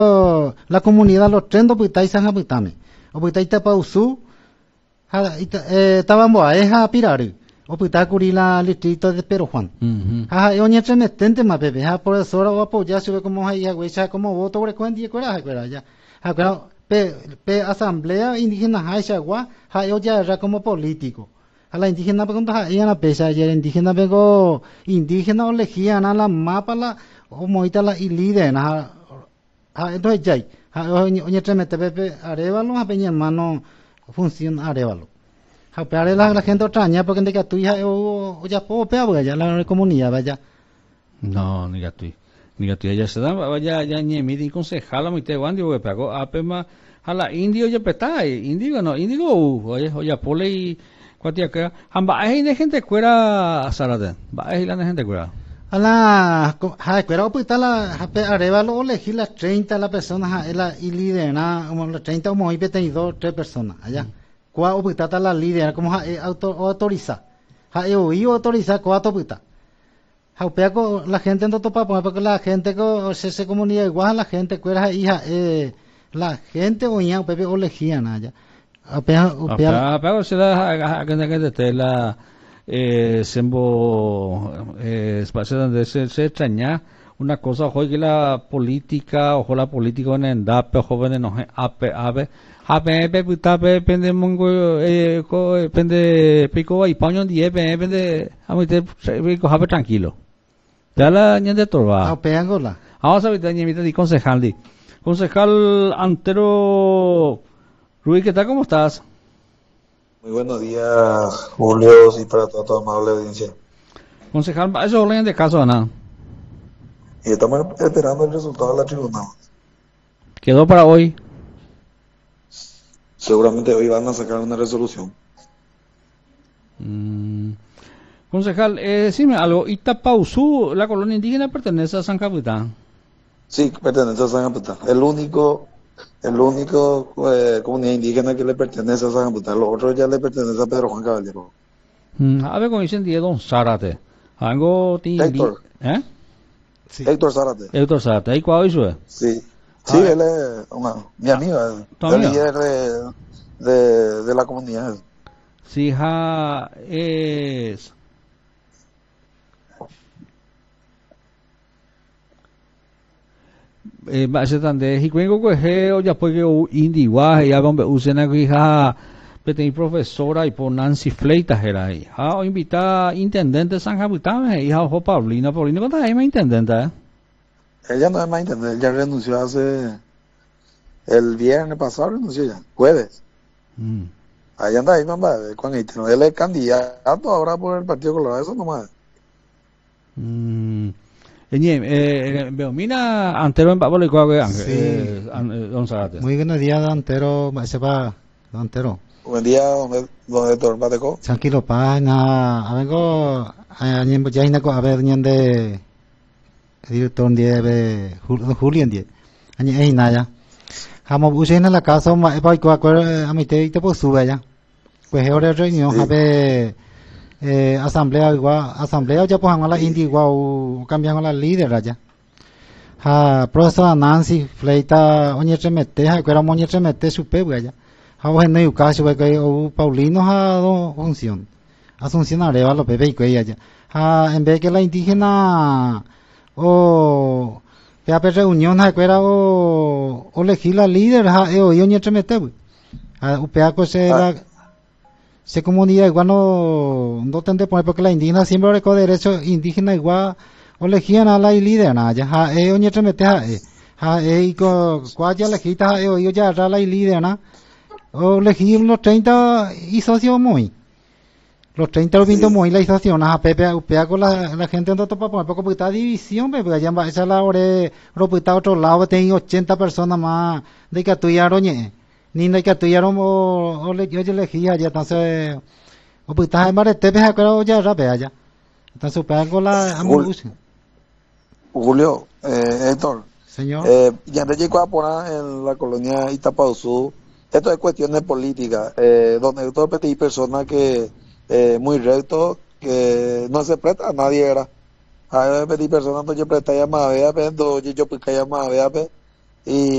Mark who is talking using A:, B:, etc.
A: la comunidad los trendo putai sanga putame o putai tapa usu tabambo eja pirari o putai curila litrito de Pero Juan oña tremetente más bebé por eso ahora apoyar sube como hay agüecha como voto por cuenta y cuera ya pe asamblea indígena haisha agua ya era como político a la indígena pregunta ella na pesa ayer indígena pego indígena o elegían a la mapa la o moita la y líder entonces ya oña tremete pepe arevalo a peña hermano funciona arevalo pero la gente extraña porque de que tu hija o ya puedo peor ya la comunidad vaya
B: no ni gatu ya se da vaya ya ni mi concejala muy te guandi porque pegó apema a la indio ya petai indigo no indigo oye pole y cuatia que amba hay de gente fuera sarade va hay la gente fuera
A: a la pero pues la arevalo elegir las 30 la personas la y líder como las 30 como hoy hay 2 3 personas allá cuál opita la líder como autoriza autoriza cuatro opita la gente no topa porque la gente que se comunidad igual la gente que era hija la gente oía pepe o elegían allá
B: pero se la que te la sembo espacio donde se extraña una cosa hoy que la política ojo la política en dape jóvenes no ape puta pende mongo pende pico y paño die pende amite pico habe tranquilo dala ñande torba
A: peangola
B: vamos a ver ñemita di concejal Antero Rui, ¿qué tal? ¿Cómo estás?
C: Muy buenos días, Julio, y para toda tu amable audiencia.
B: Concejal, eso es de caso, Ana.
C: Y estamos esperando el resultado de la tribunal.
B: ¿Quedó para hoy?
C: Seguramente hoy van a sacar una resolución.
B: Concejal, decime algo. Itapauzú, la colonia indígena, pertenece a San Capitán.
C: Sí, pertenece a San Capitán. El único comunidad indígena que le pertenece a San Capitán. Los otros ya le pertenece a Pedro Juan Caballero.
B: A ver, como dicen, Don Zárate.
C: Héctor.
A: Sí.
C: Héctor Zárate.
B: Héctor Zárate. ¿Ahí cuál es?
C: Sí. Sí, él es mi amigo. El líder de la comunidad.
B: Sí, es... Base tande hikuengo que ya porque indiwa ya bombe usena que petei profesora y por Nancy Fleitas era ahí. O invita intendente San Capitán y o Paulina cuando es más intendente.
C: Ella no es más intendente, ella renunció hace el viernes pasado, renunció ya, jueves. Ahí anda ahí, mamá, con él es candidato ahora por el Partido Colorado, eso nomás.
B: Mira, Antero en Babole
A: sí.
B: Don Zárate.
A: Muy buenos días, Antero, sepa, Antero.
C: Buen día, donde Torbateco.
A: Tranquilo, pana, vengo a ya inako a ver de director de Julio en añe naya. Hamo usena la casa ma pa ko a mi te pues sube ya. Pues ahora reunión a ver asamblea ya pues la indi igual cambian la líder allá profesora Nancy Fleita oñe tremete que era moñe tremete supe allá en el caso que Paulino Asunción Areva lo bebé y allá en vez que la indígena o pe reunión que era o elegir la líder oñe tremete upea se comunidad igual no tendré poner porque la indígena siempre recoge derecho indígena igual o elegían a la líder ya oñe tremete y cuál ya elegita yo ya la líder o elegí los 30 y socio muy los 30 los 20 muy la asociación pepe upea con la gente no topa poner poco porque está división porque allá esa la hora ropita otro lado tiene 80 personas más de que tuyaron ni no que tuvieron o yo elegía ya entonces o pues está en barete peja pero ya rape allá entonces pego la
C: Julio Héctor
A: señor
C: ya te llegó a poner en la colonia Itapauzú esto es cuestiones políticas donde todo hay personas que muy recto que no se presta a nadie era a pedir personas no yo presta llamada vea yo pues llamada vea Y